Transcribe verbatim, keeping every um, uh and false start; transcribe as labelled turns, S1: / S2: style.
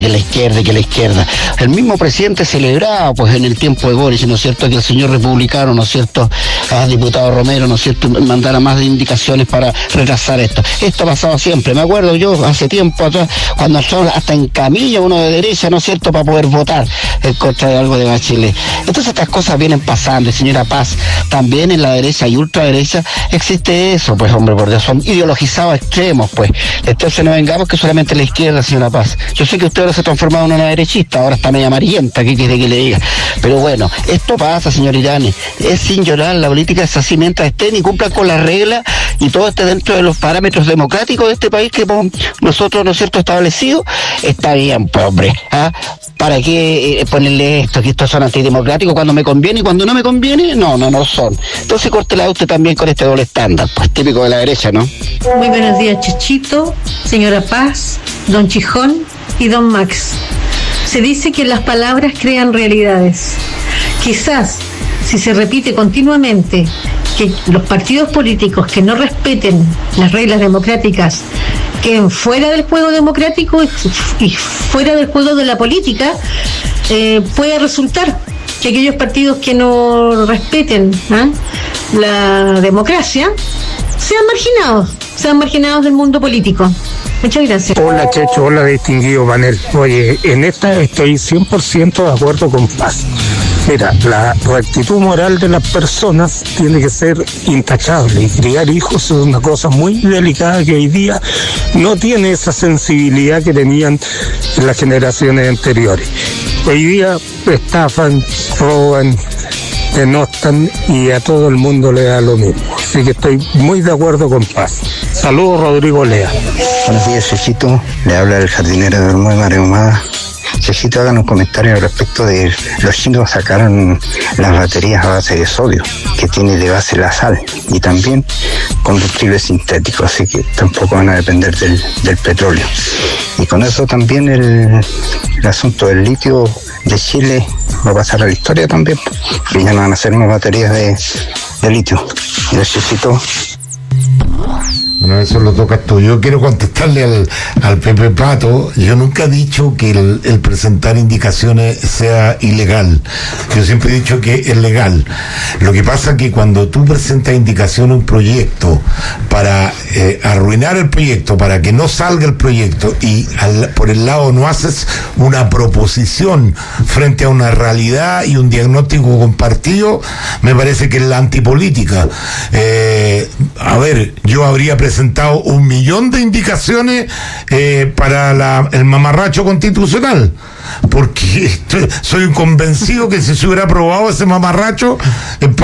S1: que la izquierda, que la izquierda. El mismo presidente celebraba, pues, en el tiempo de Boris, ¿no es cierto?, que el señor republicano, ¿no es cierto?, a diputado Romero, ¿no es cierto?, mandara más indicaciones para retrasar esto. Esto ha pasado siempre. Me acuerdo yo, hace tiempo atrás, cuando hasta en camilla uno de derecha, ¿no es cierto?, para poder votar en contra de algo de Bachelet. Entonces estas cosas vienen pasando, y señora Paz, también en la derecha y ultraderecha existe eso, pues, hombre, por Dios, son ideologizados extremos, pues. Entonces no vengamos que solamente la izquierda, señora Paz. Yo sé que usted ahora se ha transformado en una derechista, ahora está media amarillenta, ¿qué quiere que le diga? Pero bueno, esto pasa, señor Irane, es sin llorar, la política es así, mientras estén y cumplan con las reglas y todo esté dentro de los parámetros democráticos de este país que nosotros, ¿no es cierto?, establecido, está bien, pues, hombre, ¿ah? ¿Para qué eh, ponerle esto, que estos son antidemocráticos cuando me conviene y cuando no me conviene? No, no, no son. Entonces córtela usted también con este doble estándar, pues típico de la derecha, ¿no?
S2: Muy buenos días, Chechito, señora Paz, don Chijón y don Max. Se dice que las palabras crean realidades. Quizás, si se repite continuamente que los partidos políticos que no respeten las reglas democráticas queden fuera del juego democrático y fuera del juego de la política, eh, puede resultar que aquellos partidos que no respeten ¿eh? la democracia sean marginados, sean marginados del mundo político. Muchas gracias.
S3: Hola, Checho, hola, distinguido panel. Oye, en esta estoy cien por ciento de acuerdo con Paz. Mira, la rectitud moral de las personas tiene que ser intachable, y criar hijos es una cosa muy delicada que hoy día no tiene esa sensibilidad que tenían en las generaciones anteriores. Hoy día estafan, roban, denostan y a todo el mundo le da lo mismo. Así que estoy muy de acuerdo con Paz. Saludos, Rodrigo Lea.
S4: Buenos días, Chechito. Le habla el jardinero de Bermúdez, María Humada. Chechito, hagan un comentario al respecto de los chinos sacaron las baterías a base de sodio, que tiene de base la sal, y también combustible sintético, así que tampoco van a depender del, del petróleo. Y con eso también el, el asunto del litio de Chile va a pasar a la historia también, que ya no van a hacer más baterías de, de litio. Gracias, Chechito.
S5: Bueno, eso lo tocas tú. Yo quiero contestarle al, al Pepe Pato. Yo nunca he dicho que el, el presentar indicaciones sea ilegal. Yo siempre he dicho que es legal. Lo que pasa es que cuando tú presentas indicación a un proyecto para eh, arruinar el proyecto, para que no salga el proyecto, y al, por el lado no haces una proposición frente a una realidad y un diagnóstico compartido, me parece que es la antipolítica. Eh, a ver, yo habría presentado presentado un millón de indicaciones eh, para la, el mamarracho constitucional, porque estoy, soy convencido que si se hubiera aprobado ese mamarracho, eh,